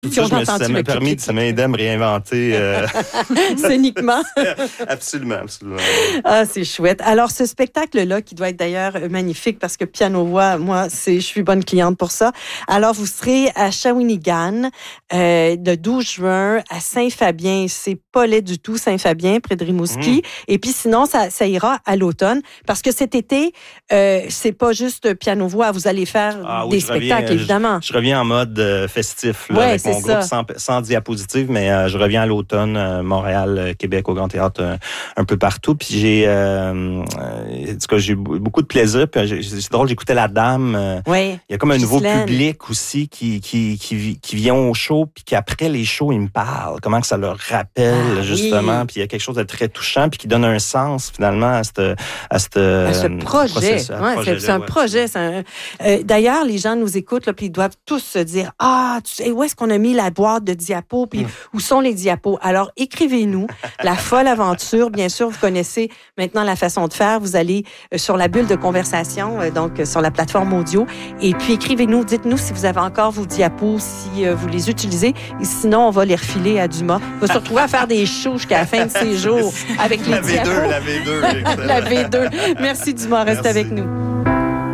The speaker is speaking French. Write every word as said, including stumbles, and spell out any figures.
Tout ça, je me, ça m'a permis de ça m'a aidé à me réinventer. Euh... Scéniquement. Absolument, absolument. Ah, c'est chouette. Alors, ce spectacle-là, qui doit être d'ailleurs magnifique parce que piano-voix, moi, c'est, je suis bonne cliente pour ça. Alors, vous serez à Shawinigan euh, le douze juin à Saint-Fabien. C'est pas laid du tout, Saint-Fabien, près de Rimouski. Mmh. Et puis sinon, ça, ça ira à l'automne parce que cet été, euh, c'est pas juste piano-voix. Vous allez faire ah, oui, des spectacles, reviens, évidemment. Je, je reviens en mode euh, festif là, ouais, avec mon groupe ça. sans, sans diapositive, mais euh, je reviens à l'automne, euh, Montréal, euh, Québec, au Grand Théâtre, euh, un peu partout. Puis j'ai, euh, euh, en tout cas, j'ai eu beaucoup de plaisir. Puis j'ai, c'est drôle, j'écoutais La Dame. Euh, oui, il y a comme un nouveau Ghislaine. public aussi qui qui qui qui vient au show, puis qu'après les shows, ils me parlent. Comment que ça leur rappelle ah, justement. Oui. Puis il y a quelque chose de très touchant, puis qui donne un sens finalement à cette à cette à ce projet. Ce ouais, projet c'est, c'est un ouais. projet. C'est un, euh, d'ailleurs, les gens nous écoutent là, puis ils doivent tous se dire ah, tu sais, où est-ce qu'on a mis la boîte de diapos, puis mm. où sont les diapos. Alors écrivez-nous la folle aventure. Bien sûr, vous connaissez maintenant la façon de faire. Vous allez euh, sur la bulle de conversation, euh, donc euh, sur la plateforme audio, et puis écrivez-nous. Dites-nous si vous avez encore vos diapos, si euh, vous les utilisez. Et sinon, on va les refiler à Dumas. On va se retrouver à faire des shows jusqu'à la fin de ces jours avec les la diapos. V deux, la V deux, la V deux. Merci Dumas, reste Merci. Avec nous.